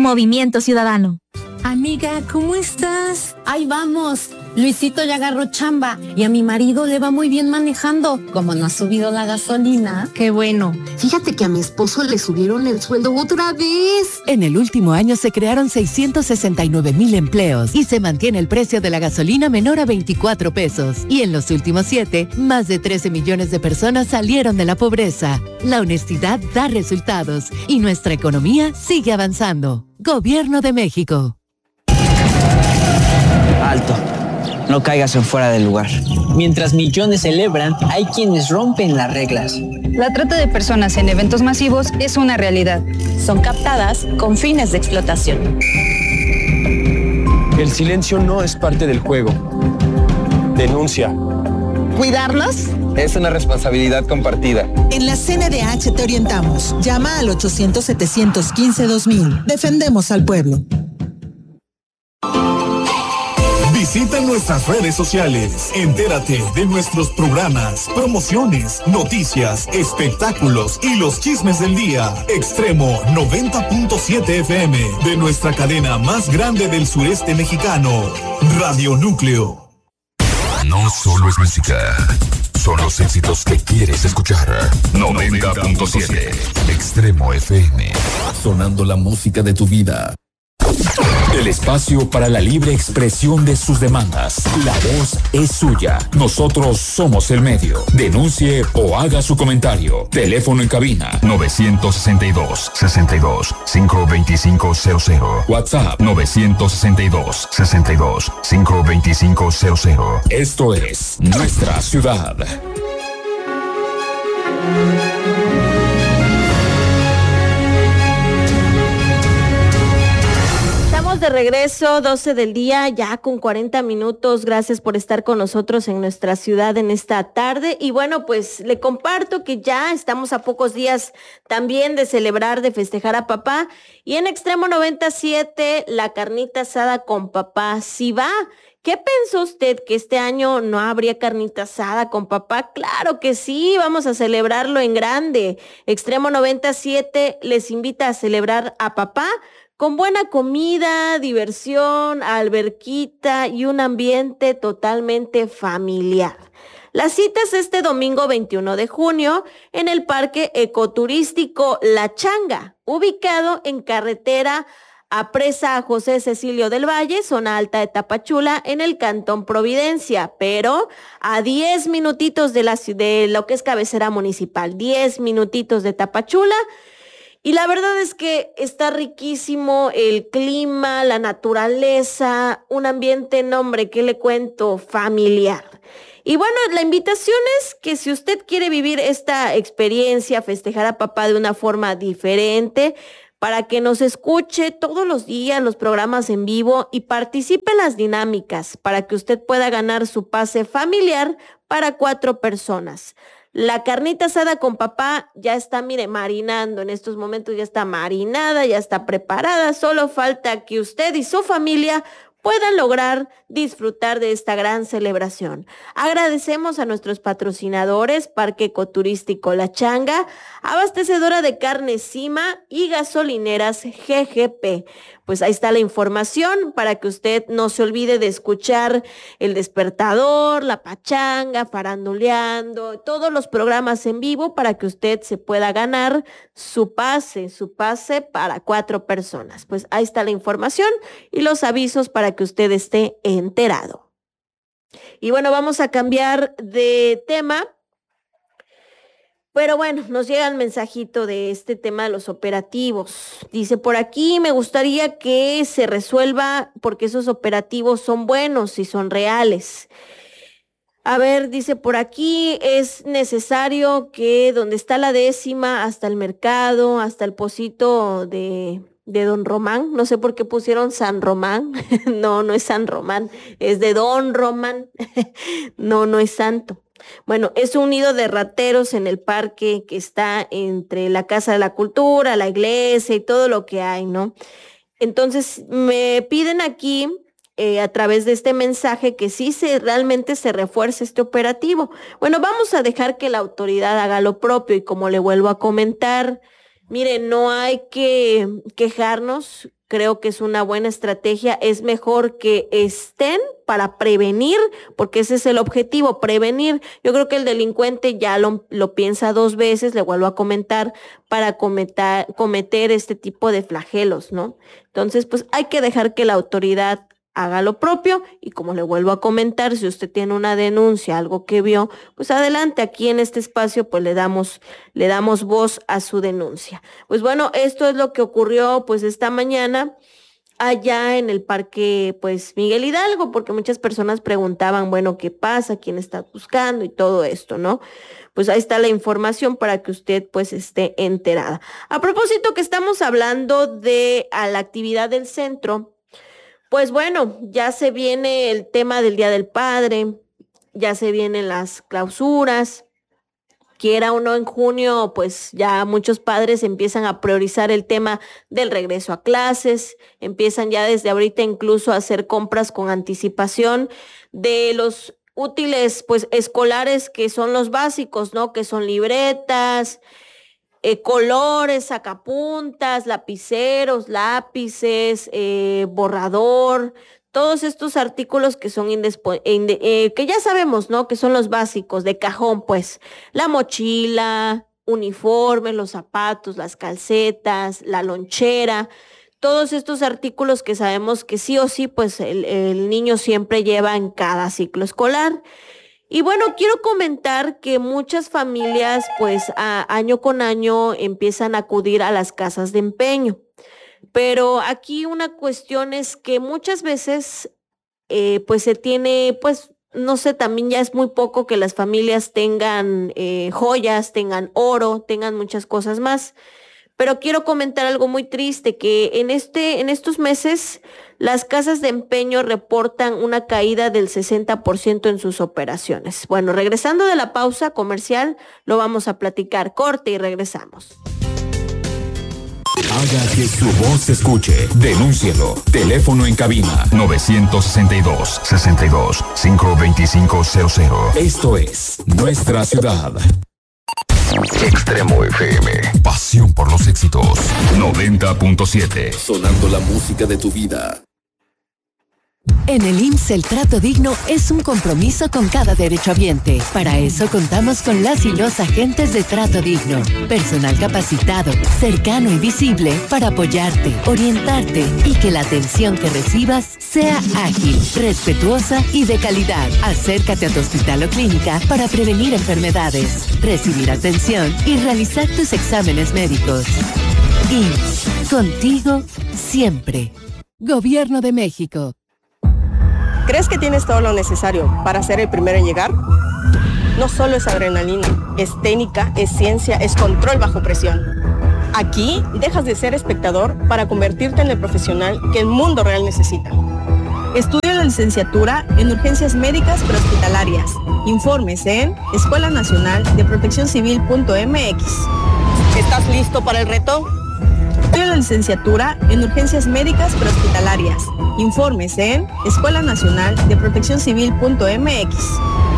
Movimiento Ciudadano. Amiga, ¿cómo estás? Ahí vamos. Luisito ya agarró chamba y a mi marido le va muy bien manejando. Como no ha subido la gasolina. Qué bueno. Fíjate que a mi esposo le subieron el sueldo otra vez. En el último año se crearon 669,000 empleos y se mantiene el precio de la gasolina menor a 24 pesos. Y en los últimos 7, más de 13 millones de personas salieron de la pobreza. La honestidad da resultados y nuestra economía sigue avanzando. Gobierno de México. Alto. No caigas en fuera del lugar. Mientras millones celebran, hay quienes rompen las reglas. La trata de personas en eventos masivos es una realidad. Son captadas con fines de explotación. El silencio no es parte del juego. Denuncia. ¿Cuidarnos? Es una responsabilidad compartida. En la CNDH te orientamos. Llama al 800-715-2000. Defendemos al pueblo. Visita nuestras redes sociales. Entérate de nuestros programas, promociones, noticias, espectáculos y los chismes del día. Extremo 90.7 FM de nuestra cadena más grande del sureste mexicano, Radio Núcleo. No solo es música, son los éxitos que quieres escuchar. 90.7 Extremo FM. Sonando la música de tu vida. El espacio para la libre expresión de sus demandas. La voz es suya. Nosotros somos el medio. Denuncie o haga su comentario. Teléfono en cabina 962-52500. WhatsApp 962-52500. Esto es Nuestra Ciudad. De regreso, 12 del día, ya con 40 minutos. Gracias por estar con nosotros en Nuestra Ciudad en esta tarde. Y bueno, pues le comparto que ya estamos a pocos días también de celebrar, de festejar a papá. Y en Extremo 97, la carnita asada con papá, ¿sí va? ¿Qué pensó usted? ¿Que este año no habría carnita asada con papá? Claro que sí, vamos a celebrarlo en grande. Extremo 97 les invita a celebrar a papá con buena comida, diversión, alberquita y un ambiente totalmente familiar. La cita es este domingo 21 de junio en el Parque Ecoturístico La Changa, ubicado en carretera a Presa José Cecilio del Valle, zona alta de Tapachula, en el Cantón Providencia, pero a 10 minutitos de lo que es cabecera municipal, 10 minutitos de Tapachula. Y la verdad es que está riquísimo el clima, la naturaleza, un ambiente, no hombre, ¿qué le cuento? Familiar. Y bueno, la invitación es que si usted quiere vivir esta experiencia, festejar a papá de una forma diferente, para que nos escuche todos los días los programas en vivo y participe en las dinámicas, para que usted pueda ganar su pase familiar para 4 personas. La carnita asada con papá ya está, mire, marinando. En estos momentos ya está marinada, ya está preparada. Solo falta que usted y su familia puedan lograr disfrutar de esta gran celebración. Agradecemos a nuestros patrocinadores, Parque Ecoturístico La Changa, abastecedora de carne Cima y gasolineras GGP. Pues ahí está la información para que usted no se olvide de escuchar El Despertador, La Pachanga, Faranduleando, todos los programas en vivo para que usted se pueda ganar su pase para 4 personas. Pues ahí está la información y los avisos para que usted esté enterado. Y bueno, vamos a cambiar de tema. Pero bueno, nos llega el mensajito de este tema de los operativos. Dice por aquí, me gustaría que se resuelva porque esos operativos son buenos y son reales. A ver, dice por aquí, es necesario que donde está la 10ª, hasta el mercado, hasta el pocito de Don Román, no sé por qué pusieron San Román, no es San Román, es de Don Román, no es santo. Bueno, es un nido de rateros en el parque que está entre la Casa de la Cultura, la iglesia y todo lo que hay, ¿no? Entonces, me piden aquí, a través de este mensaje, que sí realmente se refuerce este operativo. Bueno, vamos a dejar que la autoridad haga lo propio y como le vuelvo a comentar, miren, no hay que quejarnos creo que es una buena estrategia. Es mejor que estén para prevenir, porque ese es el objetivo, prevenir. Yo creo que el delincuente ya lo piensa 2 veces, le vuelvo a comentar, para cometer este tipo de flagelos, ¿no? Entonces, pues hay que dejar que la autoridad haga lo propio, y como le vuelvo a comentar, si usted tiene una denuncia, algo que vio, pues adelante, aquí en este espacio pues le damos voz a su denuncia. Pues bueno, esto es lo que ocurrió pues esta mañana allá en el parque pues Miguel Hidalgo, porque muchas personas preguntaban, bueno, ¿qué pasa? ¿Quién está buscando? Y todo esto, ¿no? Pues ahí está la información para que usted pues esté enterada. A propósito que estamos hablando de la actividad del centro, pues bueno, ya se viene el tema del Día del Padre, ya se vienen las clausuras, quiera o no en junio, pues ya muchos padres empiezan a priorizar el tema del regreso a clases, empiezan ya desde ahorita incluso a hacer compras con anticipación de los útiles pues escolares que son los básicos, ¿no? Que son libretas, colores, sacapuntas, lapiceros, lápices, borrador, todos estos artículos que son que ya sabemos, ¿no? Que son los básicos de cajón, pues, la mochila, uniformes, los zapatos, las calcetas, la lonchera, todos estos artículos que sabemos que sí o sí, pues, el niño siempre lleva en cada ciclo escolar. Y bueno, quiero comentar que muchas familias, pues, año con año empiezan a acudir a las casas de empeño. Pero aquí una cuestión es que muchas veces, pues, se tiene, pues, no sé, también ya es muy poco que las familias tengan joyas, tengan oro, tengan muchas cosas más. Pero quiero comentar algo muy triste, que en estos meses las casas de empeño reportan una caída del 60% en sus operaciones. Bueno, regresando de la pausa comercial, lo vamos a platicar. Corte y regresamos. Haga que su voz se escuche. Denúncielo. Teléfono en cabina 962-52500. Esto es Nuestra Ciudad. Extremo FM. Pasión por los éxitos. 90.7. Sonando la música de tu vida. En el IMSS el trato digno es un compromiso con cada derechohabiente. Para eso contamos con las y los agentes de trato digno. Personal capacitado, cercano y visible para apoyarte, orientarte y que la atención que recibas sea ágil, respetuosa y de calidad. Acércate a tu hospital o clínica para prevenir enfermedades, recibir atención y realizar tus exámenes médicos. IMSS, contigo siempre. Gobierno de México. ¿Crees que tienes todo lo necesario para ser el primero en llegar? No solo es adrenalina, es técnica, es ciencia, es control bajo presión. Aquí dejas de ser espectador para convertirte en el profesional que el mundo real necesita. Estudia la licenciatura en Urgencias Médicas Prehospitalarias. Informes en Escuela Nacional de Protección Civil.mx. ¿Estás listo para el reto? Estudia la licenciatura en Urgencias Médicas Prehospitalarias. Informes en Escuela Nacional de Protección Civil.mx.